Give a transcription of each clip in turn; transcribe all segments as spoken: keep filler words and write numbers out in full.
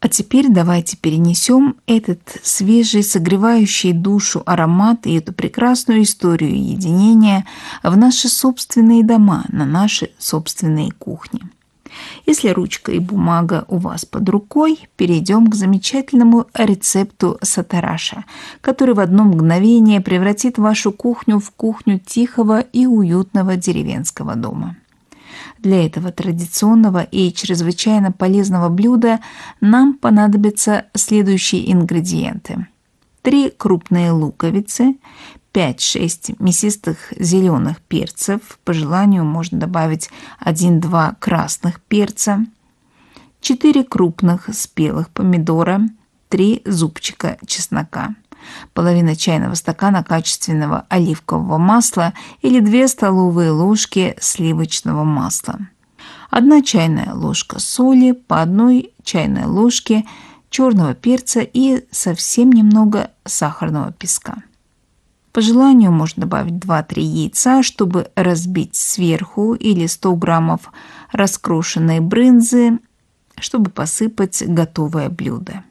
А теперь давайте перенесем этот свежий, согревающий душу аромат и эту прекрасную историю единения в наши собственные дома, на наши собственные кухни. Если ручка и бумага у вас под рукой, перейдем к замечательному рецепту сатараша, который в одно мгновение превратит вашу кухню в кухню тихого и уютного деревенского дома. Для этого традиционного и чрезвычайно полезного блюда нам понадобятся следующие ингредиенты. Три крупные луковицы, пять-шесть мясистых зеленых перцев, по желанию можно добавить один-два красных перца, четыре крупных спелых помидора, три зубчика чеснока, половина чайного стакана качественного оливкового масла или две столовые ложки сливочного масла, одна чайная ложка соли, по одной чайной ложке черного перца и совсем немного сахарного песка. По желанию можно добавить два-три яйца, чтобы разбить сверху, или сто граммов раскрошенной брынзы, чтобы посыпать готовое блюдо.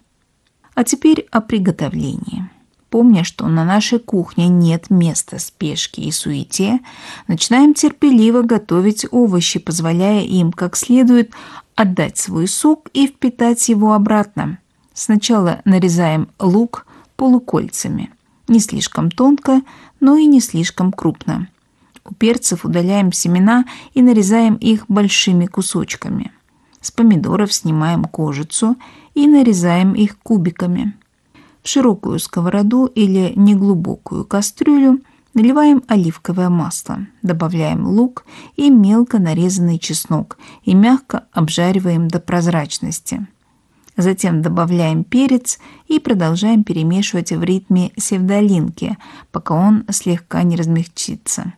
А теперь о приготовлении. Помня, что на нашей кухне нет места спешке и суете, начинаем терпеливо готовить овощи, позволяя им как следует отдать свой сок и впитать его обратно. Сначала нарезаем лук полукольцами. Не слишком тонко, но и не слишком крупно. У перцев удаляем семена и нарезаем их большими кусочками. С помидоров снимаем кожицу и нарезаем их кубиками. В широкую сковороду или неглубокую кастрюлю наливаем оливковое масло, добавляем лук и мелко нарезанный чеснок и мягко обжариваем до прозрачности. Затем добавляем перец и продолжаем перемешивать в ритме севдалинки, пока он слегка не размягчится.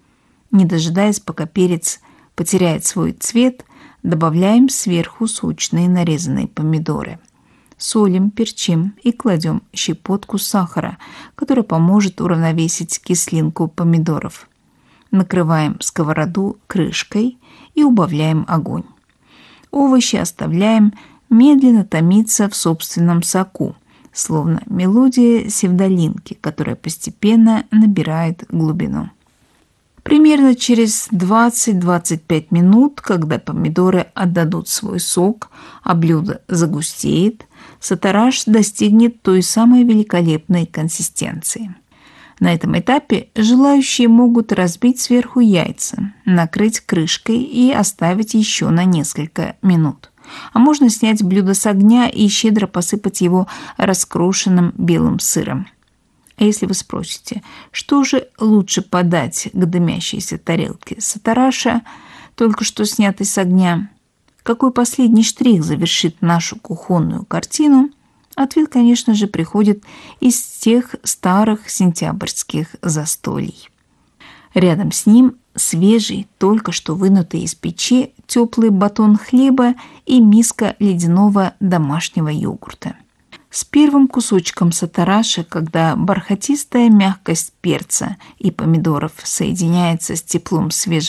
Не дожидаясь, пока перец потеряет свой цвет, добавляем сверху сочные нарезанные помидоры. Солим, перчим и кладем щепотку сахара, которая поможет уравновесить кислинку помидоров. Накрываем сковороду крышкой и убавляем огонь. Овощи оставляем медленно томиться в собственном соку, словно мелодия севдалинки, которая постепенно набирает глубину. Примерно через двадцать-двадцать пять минут, когда помидоры отдадут свой сок, а блюдо загустеет, сатараш достигнет той самой великолепной консистенции. На этом этапе желающие могут разбить сверху яйца, накрыть крышкой и оставить еще на несколько минут. А можно снять блюдо с огня и щедро посыпать его раскрошенным белым сыром. А если вы спросите, что же лучше подать к дымящейся тарелке сатараша, только что снятой с огня, какой последний штрих завершит нашу кухонную картину, ответ, конечно же, приходит из тех старых сентябрьских застолий. Рядом с ним свежий, только что вынутый из печи, теплый батон хлеба и миска ледяного домашнего йогурта. С первым кусочком сатараша, когда бархатистая мягкость перца и помидоров соединяется с теплом свежего